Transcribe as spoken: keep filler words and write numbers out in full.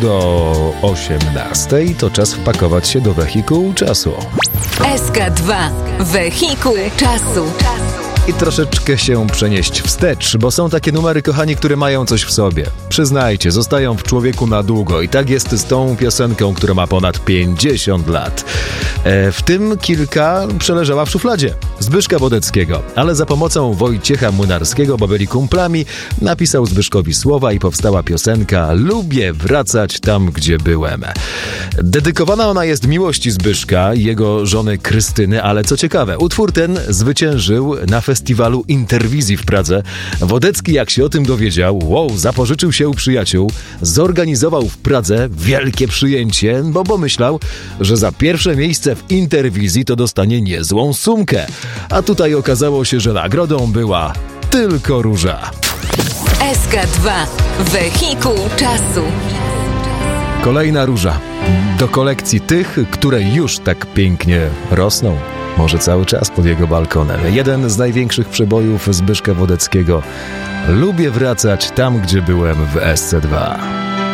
do osiemnastej to czas wpakować się do wehikułu czasu. S K dwa. Wehikuł czasu. I troszeczkę się przenieść wstecz, bo są takie numery, kochani, które mają coś w sobie. Przyznajcie, zostają w człowieku na długo i tak jest z tą piosenką, która ma ponad pięćdziesiąt lat. E, w tym kilka przeleżała w szufladzie Zbyszka Wodeckiego, ale za pomocą Wojciecha Młynarskiego, bo byli kumplami, napisał Zbyszkowi słowa i powstała piosenka Lubię wracać tam, gdzie byłem. Dedykowana ona jest miłości Zbyszka i jego żony Krystyny, ale co ciekawe, utwór ten zwyciężył na festiwalu Interwizji w Pradze. Wodecki, jak się o tym dowiedział, wow, zapożyczył się u przyjaciół, zorganizował w Pradze wielkie przyjęcie, bo pomyślał, że za pierwsze miejsce w Interwizji to dostanie niezłą sumkę. A tutaj okazało się, że nagrodą była tylko róża. S K dwa. Wehikuł czasu. Kolejna róża. Do kolekcji tych, które już tak pięknie rosną. Może cały czas pod jego balkonem. Jeden z największych przebojów Zbyszka Wodeckiego. Lubię wracać tam, gdzie byłem w S C dwa.